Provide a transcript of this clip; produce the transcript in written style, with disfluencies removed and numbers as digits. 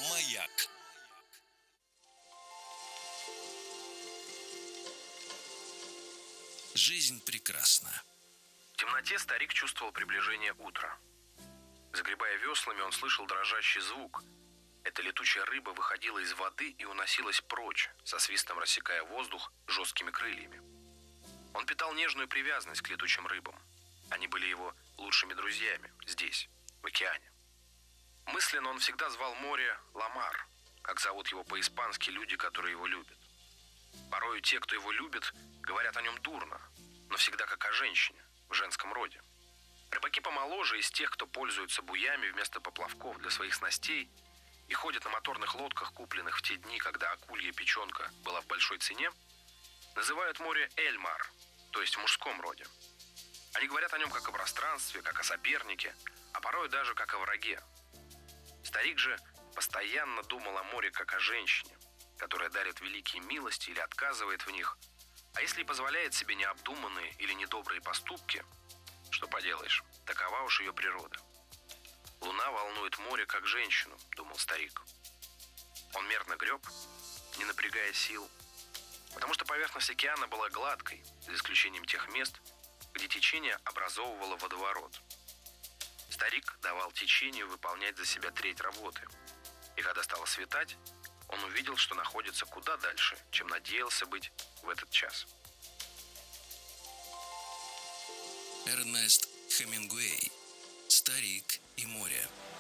Маяк. Жизнь прекрасна. В темноте старик чувствовал приближение утра. Загребая веслами, он слышал дрожащий звук. Эта летучая рыба выходила из воды и уносилась прочь, со свистом рассекая воздух жесткими крыльями. Он питал нежную привязанность к летучим рыбам. Они были его лучшими друзьями здесь, в океане. Мысленно он всегда звал море Ламар, как зовут его по-испански люди, которые его любят. Порою те, кто его любит, говорят о нем дурно, но всегда как о женщине, в женском роде. Рыбаки помоложе из тех, кто пользуется буями вместо поплавков для своих снастей и ходят на моторных лодках, купленных в те дни, когда акулья печенка была в большой цене, называют море Эльмар, то есть в мужском роде. Они говорят о нем как о пространстве, как о сопернике, а порой даже как о враге. Старик же постоянно думал о море как о женщине, которая дарит великие милости или отказывает в них, а если и позволяет себе необдуманные или недобрые поступки, что поделаешь, такова уж ее природа. Луна волнует море как женщину, думал старик. Он мерно греб, не напрягая сил, потому что поверхность океана была гладкой, за исключением тех мест, где течение образовывало водоворот. Старик давал течению выполнять за себя треть работы, и когда стало светать, он увидел, что находится куда дальше, чем надеялся быть в этот час. Эрнест Хемингуэй. Старик и море.